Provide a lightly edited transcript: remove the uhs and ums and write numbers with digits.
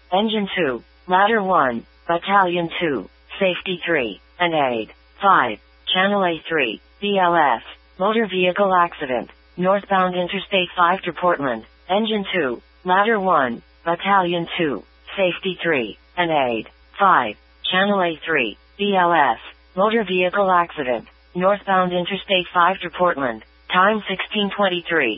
Engine 2, Ladder 1, Battalion 2, Safety 3, and Aid 5, Channel A3, BLS, Motor Vehicle Accident, northbound Interstate 5 to Portland, Engine 2, Ladder 1, Battalion 2, Safety 3, and Aid 5, Channel A3, BLS, Motor Vehicle Accident, northbound Interstate 5 to Portland, time 16:23.